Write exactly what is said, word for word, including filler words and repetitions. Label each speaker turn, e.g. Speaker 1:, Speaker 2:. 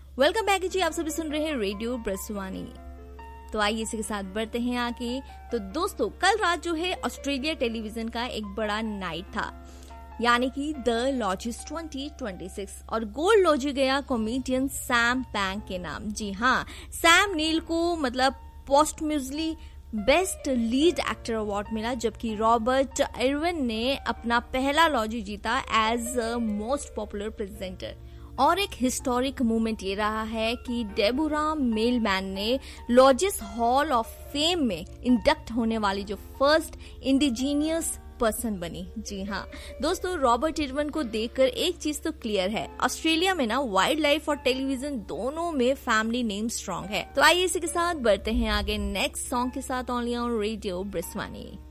Speaker 1: Welcome back जी, आप सभी सुन रहे हैं रेडियो ब्रसवानी। तो आइए इसी के साथ बढ़ते हैं आगे। तो दोस्तों, कल रात जो है ऑस्ट्रेलिया टेलीविजन का एक बड़ा नाइट था, यानी कि the lodges twenty twenty six, और गोल्ड लॉजी गया कॉमेडियन सैम पैंग के नाम। जी हाँ, सैम नील को मतलब पोस्टम्यूजली बेस्ट लीड एक्टर अवार्ड मिला, जबकि रॉबर्ट इरविन ने अपना पहला लॉजी जीता एज मोस्ट पॉपुलर प्रेजेंटर। और एक हिस्टोरिक मूवमेंट ये रहा है कि डेबोरा मेलमैन ने लॉजिस हॉल ऑफ फेम में इंडक्ट होने वाली जो फर्स्ट इंडिजीनियस पर्सन बनी। जी हाँ दोस्तों, रॉबर्ट इरविन को देखकर एक चीज तो क्लियर है, ऑस्ट्रेलिया में ना वाइल्ड लाइफ और टेलीविजन दोनों में फैमिली नेम स्ट्रॉन्ग है। तो आइए इसी के साथ बढ़ते हैं आगे नेक्स्ट सॉन्ग के साथ, ओनली ऑन रेडियो ब्रसवानी।